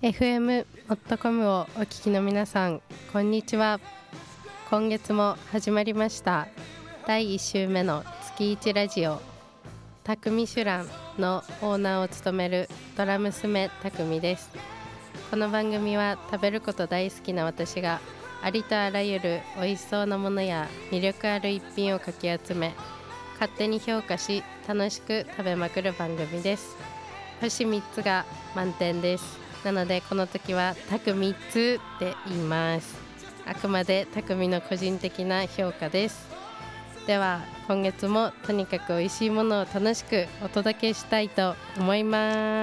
FM.com をお聞きの皆さん、こんにちは。今月も始まりました第1週目の月1ラジオ、たくみシュランのオーナーを務めるドラ娘たくみです。この番組は食べること大好きな私がありとあらゆる美味しそうなものや魅力ある一品をかき集め、勝手に評価し楽しく食べまくる番組です。星3つが満点です。なのでこの時はたく3つって言います。あくまでたくみの個人的な評価です。では今月もとにかく美味しいものを楽しくお届けしたいと思います。